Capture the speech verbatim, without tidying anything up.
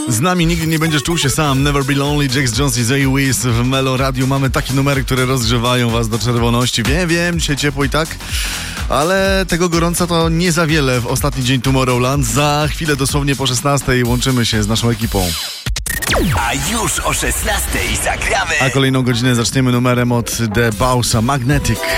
Z nami nigdy nie będziesz czuł się sam. Never Be Lonely, Jax Jones i Zoe Wiz w Melo Radio. Mamy takie numery, które rozgrzewają was do czerwoności. Wiem, wiem, dzisiaj ciepło i tak, ale tego gorąca to nie za wiele w ostatni dzień Tomorrowland. Za chwilę, dosłownie po szesnastej, łączymy się z naszą ekipą. A już o szesnastej zagramy. A kolejną godzinę zaczniemy numerem od The Bausa, Magnetic.